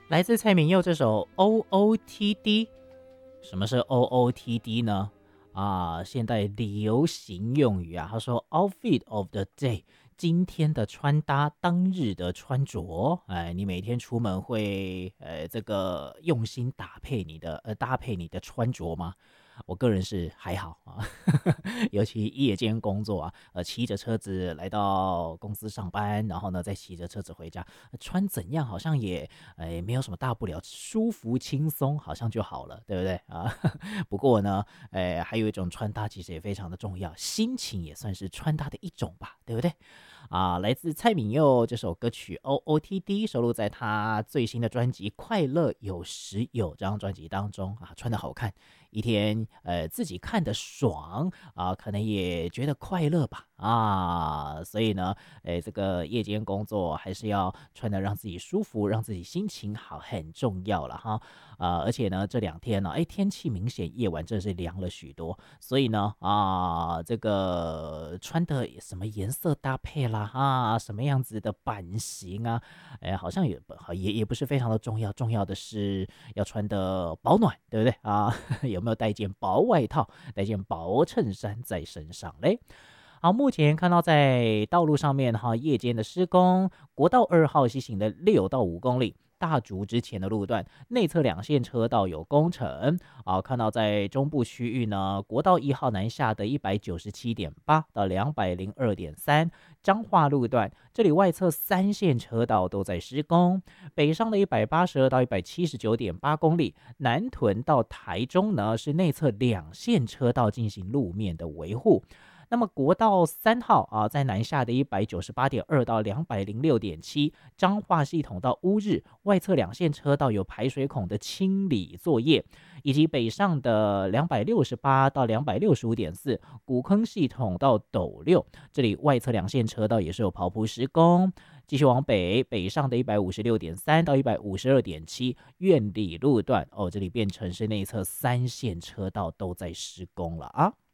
来自蔡明佑这首 OOTD。什么是 OOTD 呢？现代流行用语啊。他说 Outfit of the day， 今天的穿搭，当日的穿着。你每天出门会这个用心搭配你的穿着吗？我个人是还好啊，尤其夜间工作啊，骑着车子来到公司上班，然后呢再骑着车子回家，穿怎样好像也没有什么大不了，舒服轻松好像就好了，对不对啊？不过呢，还有一种穿搭其实也非常的重要，心情也算是穿搭的一种吧，对不对？来自蔡敏佑这首歌曲 OOTD 收录在他最新的专辑《快乐有时有》这张专辑当中啊，穿得好看，一天自己看得爽可能也觉得快乐吧所以呢，这个夜间工作还是要穿得让自己舒服，让自己心情好，很重要了哈。而且呢，这2天呢，天气明显夜晚真的是凉了许多，所以呢，这个穿的什么颜色搭配啦，什么样子的版型啊，好像也不是非常的重要，重要的是要穿的保暖，对不对有没有带件薄外套，带件薄衬衫在身上嘞？好，目前看到在道路上面夜间的施工，国道2号西行的6到5公里。大竹之前的路段内侧2线车道有工程看到在中部区域呢，国道1号南下的197.8到202.3，彰化路段这里外侧3线车道都在施工，北上的182到179.8公里，南屯到台中呢是内侧2线车道进行路面的维护。那么国道3号在南下的198.2到206.7，彰化系统到乌日外侧2线车道有排水孔的清理作业，以及北上的268到265.4，古坑系统到斗六，这里外侧2线车道也是有刨铺施工。继续往北上的156.3到152.7，苑里路段这里变成是内侧3线车道都在施工了